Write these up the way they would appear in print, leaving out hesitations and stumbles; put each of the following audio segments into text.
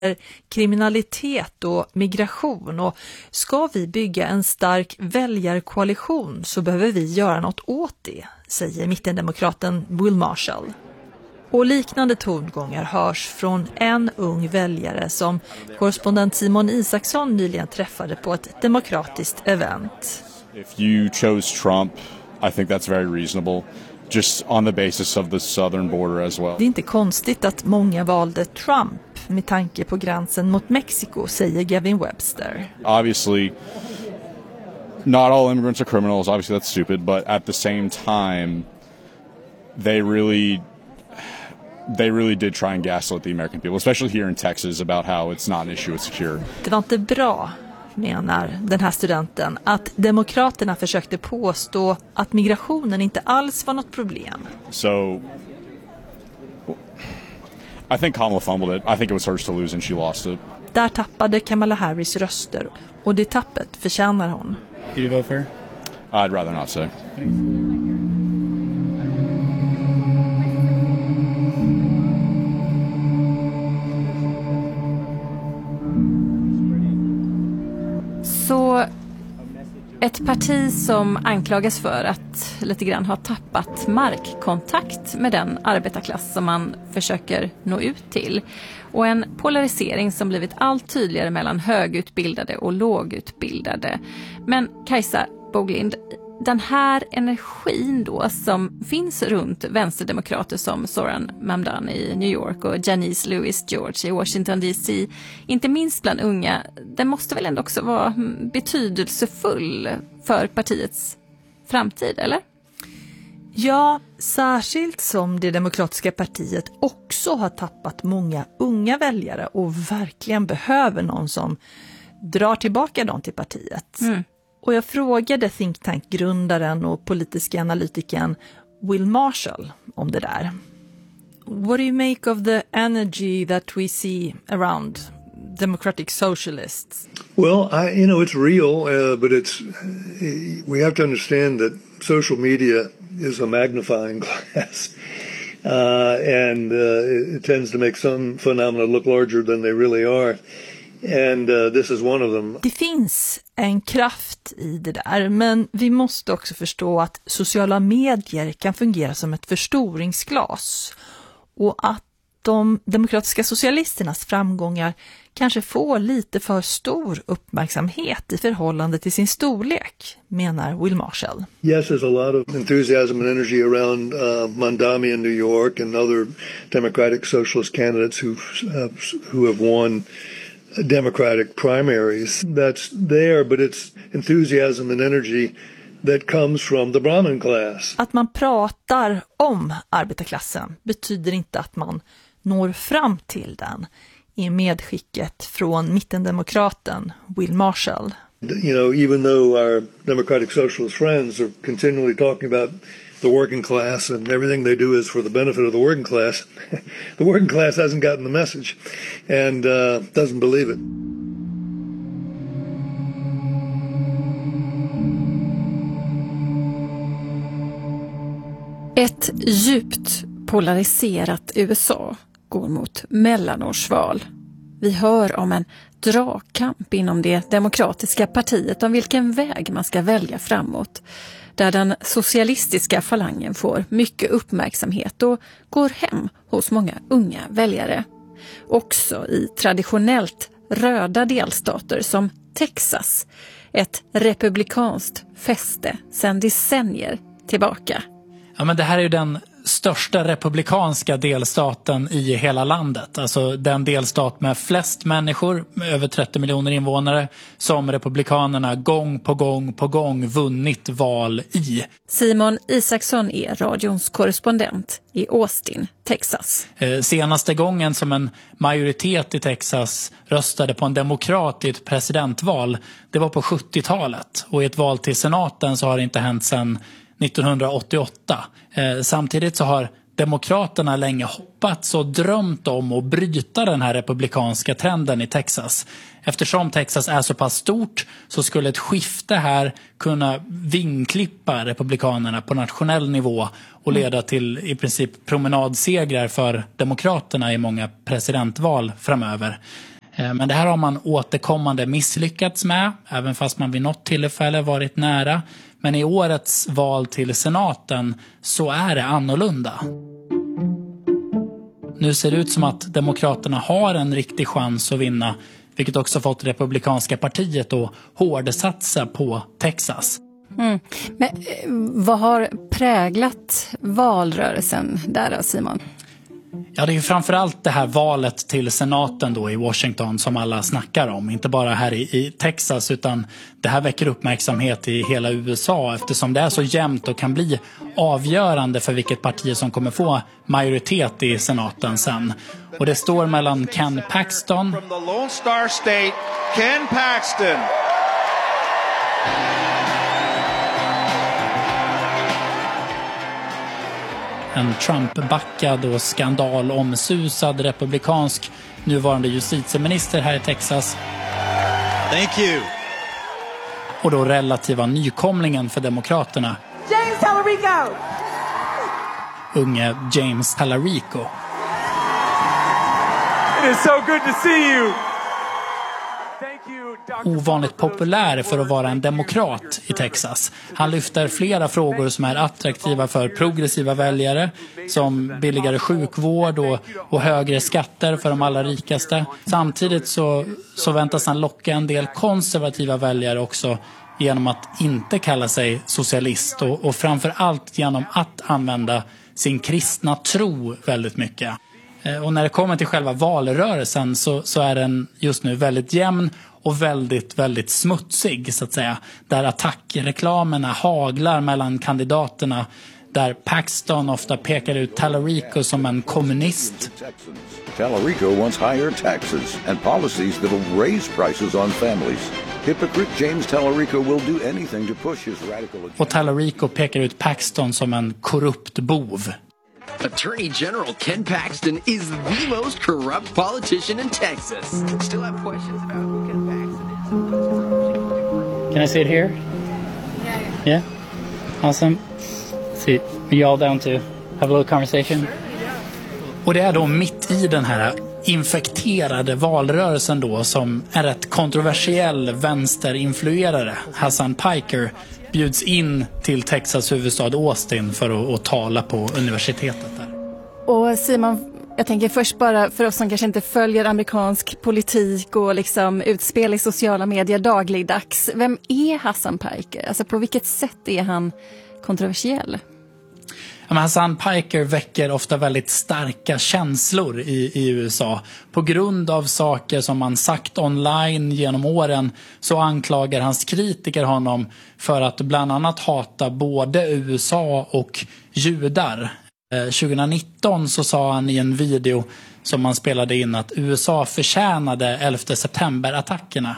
kriminalitet och migration, och ska vi bygga en stark väljarkoalition så behöver vi göra något åt det, säger mittendemokraten Will Marshall. Och liknande tongångar hörs från en ung väljare som korrespondent Simon Isaksson nyligen träffade på ett demokratiskt event. If you chose Trump, I think that's very reasonable, just on the basis of the southern border as well. Det är inte konstigt att många valde Trump med tanke på gränsen mot Mexiko, säger Gavin Webster. Obviously, not all immigrants are criminals, obviously that's stupid, but at the same time, they really did try and gaslight the American people, especially here in Texas, about how it's not an issue, it's secure. Det var inte bra, menar den här studenten, att demokraterna försökte påstå att migrationen inte alls var något problem. So, I think Kamala fumbled it. I think it was hers to lose and she lost it. Där tappade Kamala Harris röster, och det tappet förtjänar hon. Did you vote for her? I'd rather not say. Så ett parti som anklagas för att lite grann ha tappat markkontakt med den arbetarklass som man försöker nå ut till. Och en polarisering som blivit allt tydligare mellan högutbildade och lågutbildade. Men Kajsa Boglind, den här energin då som finns runt vänsterdemokrater som Zoran Mamdani i New York och Janice Lewis George i Washington DC, inte minst bland unga, den måste väl ändå också vara betydelsefull för partiets framtid, eller? Ja, särskilt som det demokratiska partiet också har tappat många unga väljare och verkligen behöver någon som drar tillbaka dem till partiet. Och jag frågade think tank-grundaren och politiska analytikern Will Marshall om det där. What do you make of the energy that we see around democratic socialists? Well, it's real, but we have to understand that social media is a magnifying glass. And it tends to make some phenomena look larger than they really are. And this is one of them. Det finns en kraft i det där, men vi måste också förstå att sociala medier kan fungera som ett förstoringsglas och att de demokratiska socialisternas framgångar kanske får lite för stor uppmärksamhet i förhållande till sin storlek, menar Will Marshall. Yes, there's a lot of enthusiasm and energy around Mamdani in New York and other democratic socialist candidates who have won Democratic primaries. That's there, but it's enthusiasm and energy that comes from the Brahmin class. Att man pratar om arbetarklassen betyder inte att man når fram till den, i medskicket från mittendemokraten Will Marshall. Even though our democratic socialist friends are continually talking about the working class and everything they do is for the benefit of the working class, the working class hasn't gotten the message and doesn't believe it. Ett djupt polariserat USA går mot mellanårsval. Vi hör om en dragkamp inom det demokratiska partiet om vilken väg man ska välja framåt, där den socialistiska falangen får mycket uppmärksamhet och går hem hos många unga väljare. Också i traditionellt röda delstater som Texas, ett republikanskt fäste sedan decennier tillbaka. Ja, men det här är ju den största republikanska delstaten i hela landet. Alltså den delstat med flest människor, över 30 miljoner invånare, som republikanerna gång på gång vunnit val i. Simon Isaksson är radions korrespondent i Austin, Texas. Senaste gången som en majoritet i Texas röstade på en demokrat i ett presidentval, det var på 70-talet. Och i ett val till senaten så har det inte hänt sedan 1988. Samtidigt så har demokraterna länge hoppats och drömt om att bryta den här republikanska trenden i Texas. Eftersom Texas är så pass stort så skulle ett skifte här kunna vingklippa republikanerna på nationell nivå och leda till i princip promenadsegrar för demokraterna i många presidentval framöver. Men det här har man återkommande misslyckats med, även fast man vid något tillfälle varit nära. Men i årets val till senaten så är det annorlunda. Nu ser det ut som att demokraterna har en riktig chans att vinna, vilket också fått republikanska partiet att hårdsatsa på Texas. Men vad har präglat valrörelsen där då, Simon? Ja, det är ju framförallt det här valet till senaten då i Washington som alla snackar om. Inte bara här i Texas, utan det här väcker uppmärksamhet i hela USA eftersom det är så jämnt och kan bli avgörande för vilket parti som kommer få majoritet i senaten sen. Och det står mellan Ken Paxton, from the Lone Star State, Ken Paxton. en Trump-backad och skandalomsusad republikansk nuvarande justitieminister här i Texas. Thank you. Och då relativa nykomlingen för demokraterna. James Tallarico! Unge James Tallarico. It is so good to see you. Ovanligt populär för att vara en demokrat i Texas. Han lyfter flera frågor som är attraktiva för progressiva väljare, som billigare sjukvård och högre skatter för de allra rikaste. Samtidigt så väntas han locka en del konservativa väljare också genom att inte kalla sig socialist och framför allt genom att använda sin kristna tro väldigt mycket. Och när det kommer till själva valrörelsen så är den just nu väldigt jämn och väldigt, väldigt smutsig så att säga. Där attackreklamerna haglar mellan kandidaterna. Där Paxton ofta pekar ut Tallarico som en kommunist. Tallarico wants higher taxes and policies that will raise prices on families. Hypocrite James Tallarico will do anything to push his radical agenda. Och Tallarico pekar ut Paxton som en korrupt bov. Attorney General Ken Paxton is the most corrupt politician in Texas. Still have questions about who Ken Paxton is. Can I sit here? Yeah. Awesome. See, are you all down to have a little conversation? Och det är då mitt i den här infekterade valrörelsen då som en rätt kontroversiell vänsterinfluerare, Hassan Piker, bjuds in till Texas huvudstad Austin för att tala på universitetet där. Och Simon, jag tänker först bara för oss som kanske inte följer amerikansk politik och liksom utspel i sociala medier dagligdags. Vem är Hassan Piker? Alltså på vilket sätt är han kontroversiell? Ja, men Hassan Piker väcker ofta väldigt starka känslor i USA. På grund av saker som man sagt online genom åren så anklagar hans kritiker honom för att bland annat hata både USA och judar. 2019 så sa han i en video som man spelade in att USA förtjänade 11 september-attackerna.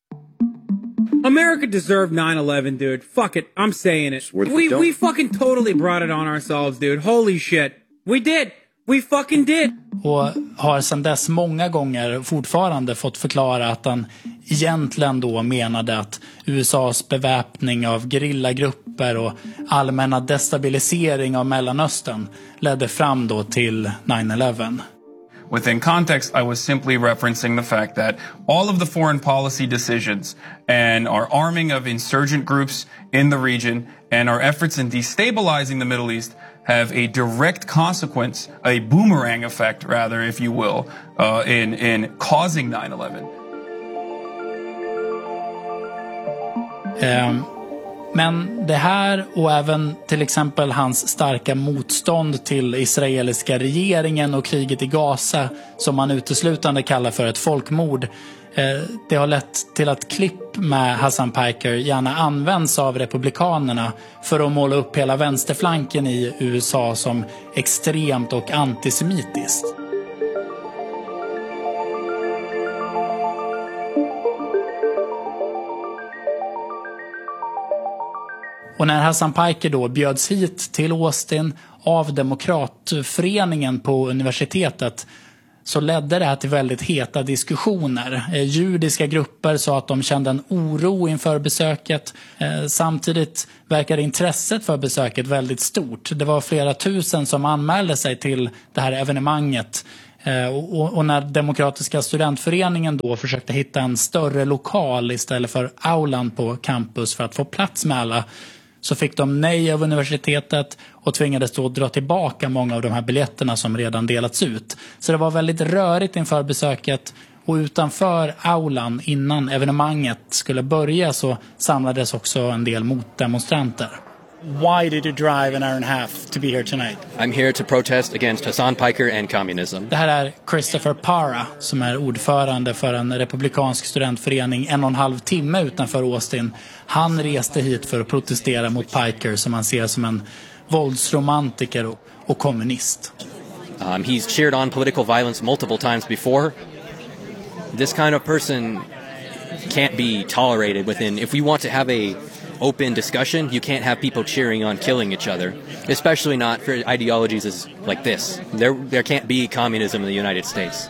America deserved 9/11, dude. Fuck it. I'm saying it. We fucking totally brought it on ourselves, dude. Holy shit. We did. We fucking did. Och har sedan dess många gånger fortfarande fått förklara att han egentligen då menade att USAs beväpning av gerillagrupper och allmänna destabilisering av Mellanöstern ledde fram då till 9/11. Within context, I was simply referencing the fact that all of the foreign policy decisions and our arming of insurgent groups in the region and our efforts in destabilizing the Middle East have a direct consequence, a boomerang effect rather, if you will, in causing 9/11. Men det här och även till exempel hans starka motstånd till israeliska regeringen och kriget i Gaza som man uteslutande kallar för ett folkmord, det har lett till att klipp med Hassan Piker gärna används av republikanerna för att måla upp hela vänsterflanken i USA som extremt och antisemitiskt. Och när Hassan Piker då bjöds hit till Austin av demokratföreningen på universitetet så ledde det här till väldigt heta diskussioner. Judiska grupper sa att de kände en oro inför besöket. Samtidigt verkar intresset för besöket väldigt stort. Det var flera tusen som anmälde sig till det här evenemanget. Och när Demokratiska studentföreningen då försökte hitta en större lokal istället för aulan på campus för att få plats med alla, så fick de nej av universitetet och tvingades då dra tillbaka många av de här biljetterna som redan delats ut. Så det var väldigt rörigt inför besöket, och utanför aulan innan evenemanget skulle börja så samlades också en del motdemonstranter. Why did you drive an hour and a half to be here tonight? I'm here to protest against Hassan Piker and communism. Det här är Christopher Parra som är ordförande för en republikansk studentförening 1,5 timme utanför Austin. Han reste hit för att protestera mot Piker som han ser som en våldsromantiker och kommunist. He's cheered on political violence multiple times before. This kind of person can't be tolerated within. If we want to have a open discussion, you can't have people cheering on killing each other, especially not for ideologies like this. There can't be communism in the United States.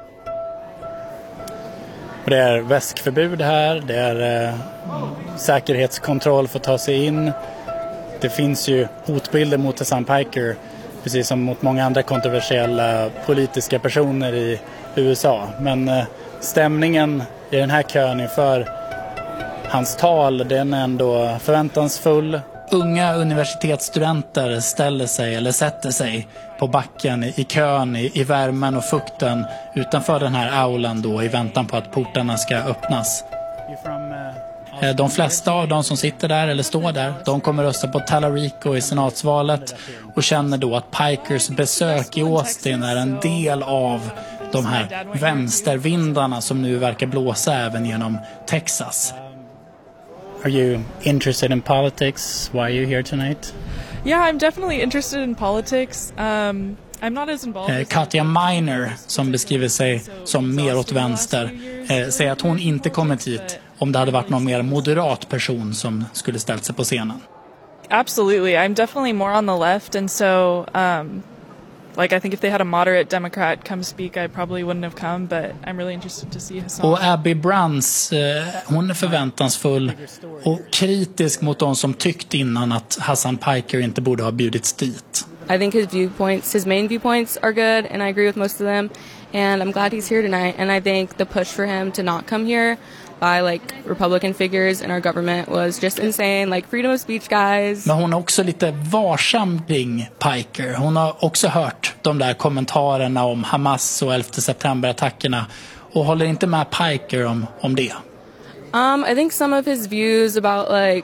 Det är väskförbud här, det är säkerhetskontroll för att ta sig in. Det finns ju hotbilder mot Hassan Piker, precis som mot många andra kontroversiella politiska personer i USA. Men stämningen i den här kön inför hans tal, den är ändå förväntansfull. Unga universitetsstudenter sätter sig på backen i kön i värmen och fukten utanför den här aulan då, i väntan på att portarna ska öppnas. De flesta av de som sitter där eller står där, de kommer rösta på Tallarico i senatsvalet och känner då att Pikers besök i Austin är en del av de här vänstervindarna som nu verkar blåsa även genom Texas. Are you interested in politics? Why are you here tonight? Yeah, I'm definitely interested in politics. I'm not as involved. Katja Miner, som beskriver sig som mer åt vänster, säger att hon inte kommit hit om det hade varit någon mer moderat person som skulle ställt sig på scenen. Absolutely. I'm definitely more on the left, and so I think if they had a moderate Democrat come speak, I probably wouldn't have come, but I'm really interested to see Hassan. Och Abby Brands, hon är förväntansfull och kritisk mot de som tyckt innan att Hassan Piker inte borde ha bjudits dit. I think his main viewpoints are good, and I agree with most of them, and I'm glad he's here tonight, and I think the push for him to not come here by Republican figures in our government was just insane. Freedom of speech, guys. Men hon är också lite varsam kring Piker. Hon har också hört de där kommentarerna om Hamas och 11 september-attackerna och håller inte med Piker om det. I think some of his views about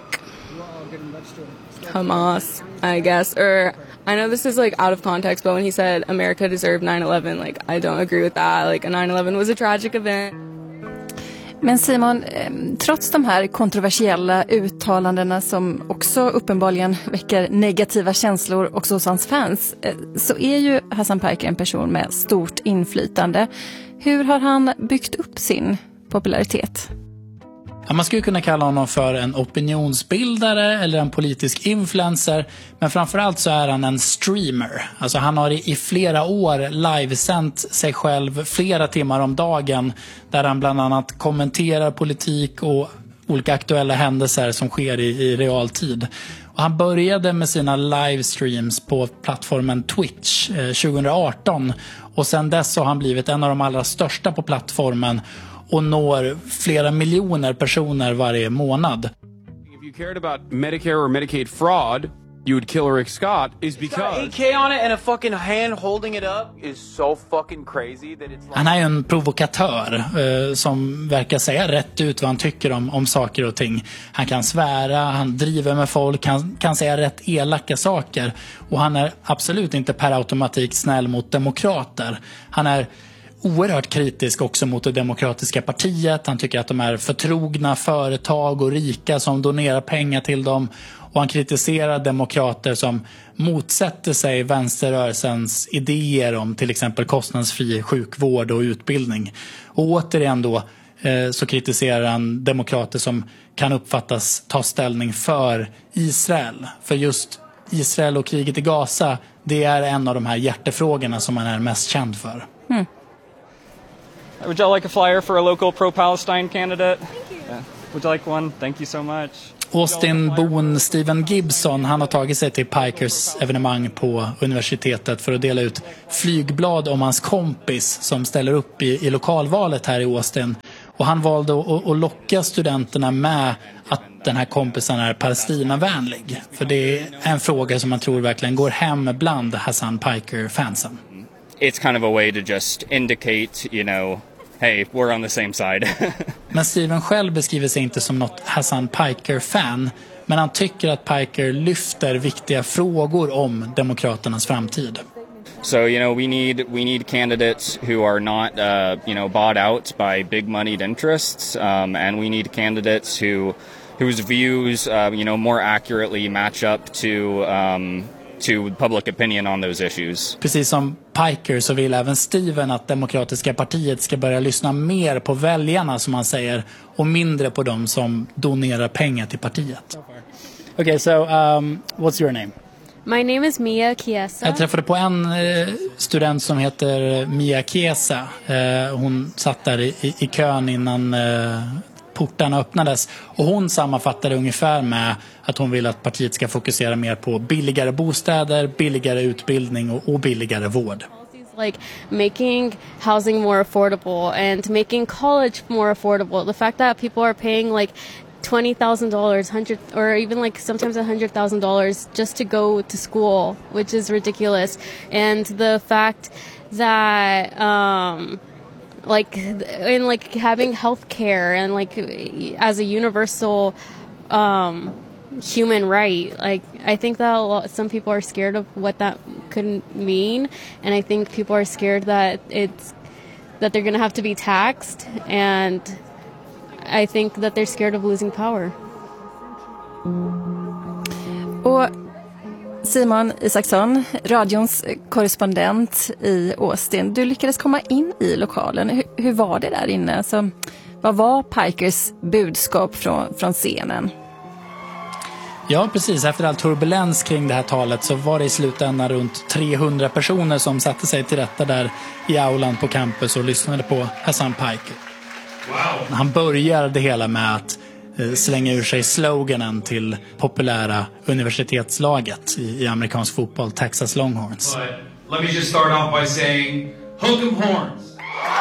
Hamas, I guess, or I know this is out of context, but when he said America deserved 9/11, I don't agree with that. 9/11 was a tragic event. Men Simon, trots de här kontroversiella uttalandena som också uppenbarligen väcker negativa känslor också hos hans fans, så är ju Hassan Piker en person med stort inflytande. Hur har han byggt upp sin popularitet? Ja, man skulle kunna kalla honom för en opinionsbildare eller en politisk influencer, men framförallt så är han en streamer. Alltså han har i flera år livesänt sig själv flera timmar om dagen där han bland annat kommenterar politik och olika aktuella händelser som sker i realtid. Och han började med sina livestreams på plattformen Twitch 2018 och sedan dess har han blivit en av de allra största på plattformen och når flera miljoner personer varje månad. If you cared about Medicare or Medicaid fraud, you would kill Rick Scott is because AK on it and a fucking hand holding it up is so fucking crazy that it's Han är ju en provokatör som verkar säga rätt ut vad han tycker om saker och ting. Han kan svära, han driver med folk, han kan säga rätt elaka saker och han är absolut inte per automatik snäll mot demokrater. Han är oerhört kritisk också mot det demokratiska partiet. Han tycker att de är förtrogna företag och rika som donerar pengar till dem. Och han kritiserar demokrater som motsätter sig vänsterrörelsens idéer om till exempel kostnadsfri sjukvård och utbildning. Och återigen då så kritiserar han demokrater som kan uppfattas ta ställning för Israel. För just Israel och kriget i Gaza, det är en av de här hjärtefrågorna som han är mest känd för. Would you like a flyer for a local pro-Palestine candidate? Thank you. Yeah. Would you like one? Thank you so much. Austin-bon Steven Gibson, han har tagit sig till Pikers evenemang på universitetet för att dela ut flygblad om hans kompis som ställer upp i lokalvalet här i Austin. Och han valde att locka studenterna med att den här kompisen är palestinavänlig. För det är en fråga som man tror verkligen går hem bland Hasan Piker-fansen. It's kind of a way to just indicate, hey, we're on the same side. Men Steven själv beskriver sig inte som något Hasan Piker-fan. Men han tycker att Piker lyfter viktiga frågor om demokraternas framtid. So, we need candidates who are not, bought out by big moneyed interests, and we need candidates whose views, more accurately match up to public opinion on those issues. Precis som Piker så vill även Steven att Demokratiska partiet ska börja lyssna mer på väljarna, som man säger, och mindre på dem som donerar pengar till partiet. Okay, so what's your name? My name is Mia Chiesa. Jag träffade på en student som heter Mia Chiesa. Hon satt där i kön innan portarna öppnades. Och hon sammanfattade ungefär med att hon vill att partiet ska fokusera mer på billigare bostäder, billigare utbildning och billigare vård. Like making housing more affordable and making college more affordable. The fact that people are paying like $20,000, $100,000, or even like sometimes $100,000 just to go to school, which is ridiculous. And the fact that like having healthcare and like as a universal human right, like I think that some people are scared of what that could mean, and I think people are scared that they're going to have to be taxed, and I think that they're scared of losing power. Och Simon Isaksson, radions korrespondent i Austin, du lyckades komma in i lokalen. Hur var det där inne? Så, vad var Pikers budskap från scenen? Ja, precis. Efter all turbulens kring det här talet så var det i slutändan runt 300 personer som satte sig till rätta där i aulan på campus och lyssnade på Hasan Piker. Wow. Han började det hela med att slänga ur sig sloganen till populära universitetslaget i amerikansk fotboll, Texas Longhorns. But let me just start off by saying, hook 'em horns.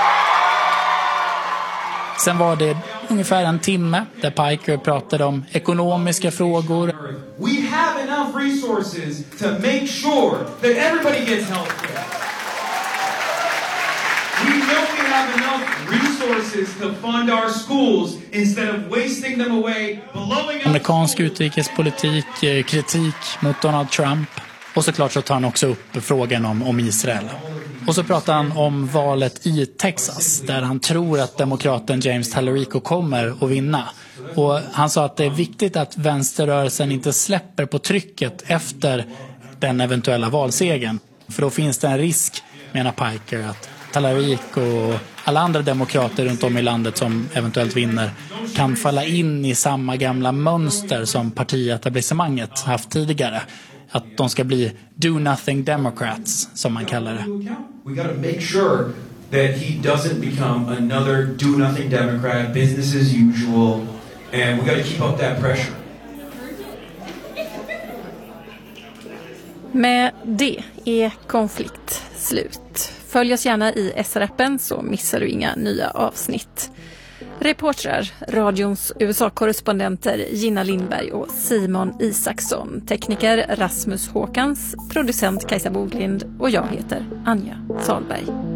Sen var det ungefär en timme där Piker pratade om ekonomiska frågor. We have enough resources to make sure that everybody gets healthcare. We know we have enough resources to fund our schools instead of wasting them away, blowing up. Amerikansk utrikespolitik, kritik mot Donald Trump. Och såklart så tar han också upp frågan om Israel. Och så pratar han om valet i Texas, där han tror att demokraten James Tallarico kommer att vinna. Och han sa att det är viktigt att vänsterrörelsen inte släpper på trycket efter den eventuella valsegern. För då finns det en risk, menar Piker, att Tallarico och alla andra demokrater runt om i landet som eventuellt vinner kan falla in i samma gamla mönster som partietablissemanget haft tidigare. Att de ska bli do-nothing Democrats, som man kallar det. We got to make sure that he doesn't become another do-nothing Democrat, business as usual, and we got to keep up that pressure. Med det är konflikt slut. Följ oss gärna i SR-appen så missar du inga nya avsnitt. Reportrar, radions USA-korrespondenter Gina Lindberg och Simon Isaksson. Tekniker Rasmus Håkans, producent Kajsa Boglind och jag heter Anja Salberg.